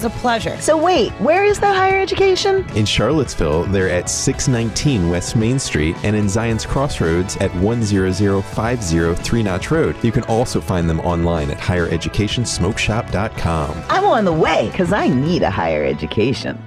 a pleasure. So wait, where is that higher education? In Charlottesville, they're at 619 West Main Street and in Zion's Crossroads at 10050 Three Notch Road. You can also find them online at highereducationsmokeshop.com. I'm on the way because I need a higher education.